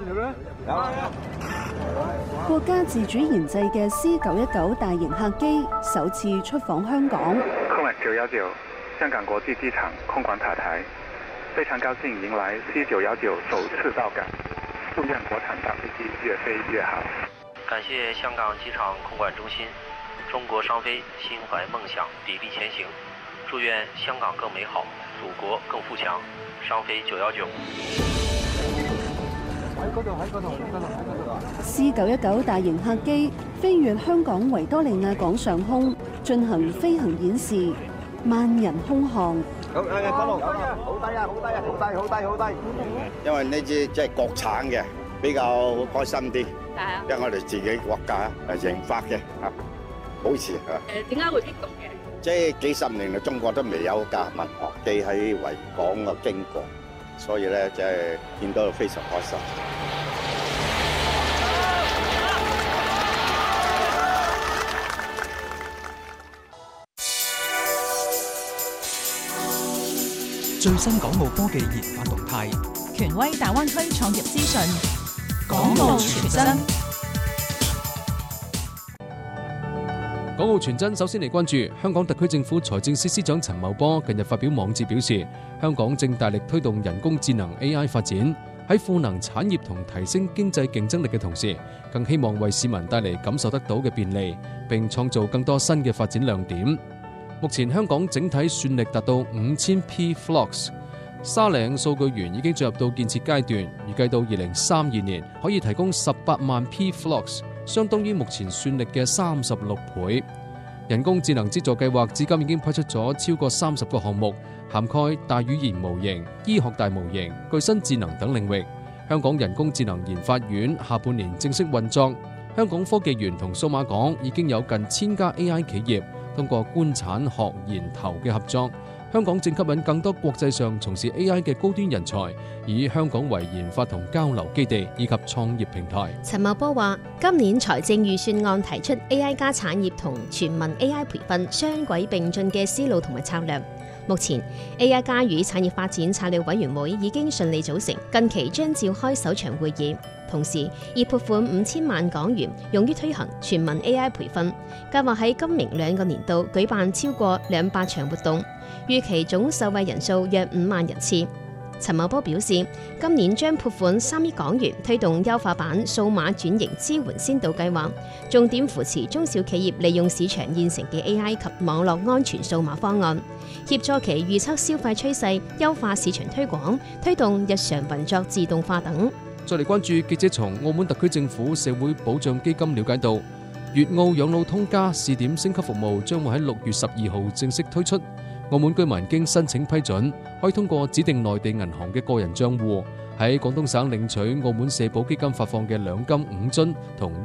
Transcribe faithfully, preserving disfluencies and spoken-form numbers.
國家自主研製嘅 C 九一九大型客機首次出訪香港。 空運九一九香港國際機場空管塔台，非常高興迎來 C 九一九首次到港，祝願國產大飛機越飛越好。 感謝香港機場空管中心，中國商飛心懷夢想，砥礪前行。祝願香港更美好，祖國更富強。商飛九一九。 C 九一九大型客機飛越香港維多利亞港上空，進行飛行演示，萬人空巷。 好，誒，嗰度好低啊，好低啊，好低，好低，好低。因為呢支即係國產嘅，比較開心啲。因為我哋自己國家誒研發嘅，啊，好似啊。 誒，點解會激動嘅？ 即係幾十年嚟，中國都未有架民航機喺維港嘅經過，所以咧即係見到非常開心。 最新港澳科技研發動態， 權威大灣區創業資訊，港澳傳真。 港澳傳真首先嚟關注香港特區政府財政司司長陳茂波近日發表網誌表示，香港正大力推動人工智能 A I 發展，喺賦能產業同提升經濟競爭力嘅同時，更希望為市民帶嚟感受得到嘅便利，並創造更多新嘅發展亮點。目前香港整體算力達到五千 P F L O X， 沙嶺數據園已經進入到建設階段，預計到二零三二年可以提供十八萬 P F L O X， 相當於目前算力嘅三十六倍。人工智能資助計劃至今已經批出咗超過三十個項目，涵蓋大語言模型、醫學大模型、具身智能等領域。香港人工智能研發院下半年正式運作，香港科技園同數碼港已經有近千家 A I 企業通過官產學研投嘅合作，香港正吸引更多國際上從事 A I 嘅高端人才，以香港為研發同交流基地以及創業平台。 陳茂波話：今年財政預算案提出 A I 加產業同全民 A I 培訓雙軌並進嘅思路同埋策略。目前 A I 加與產業發展策略委員會已經順利組成，近期將召開首場會議。同時，已撥款五千萬港元用於推行全民 A I 培訓，計劃喺今明兩個年度舉辦超過兩百場活動，預期總受惠人數約五萬人次。陳茂波表示，今年將撥款三億港元推動優化版數碼轉型支援先導計劃，重點扶持中小企業利用市場現成嘅 A I 及網絡安全數碼方案，協助其預測消費趨勢、優化市場推廣、推動日常運作自動化等。 再嚟關注記者從澳門特區政府社會保障基金了解到，粵澳養老通加試點升級服務將會喺六月十二號正式推出。澳門居民經申請批准，可以通過指定內地銀行嘅個人帳戶喺廣東省領取澳門社保基金發放嘅兩金五樽同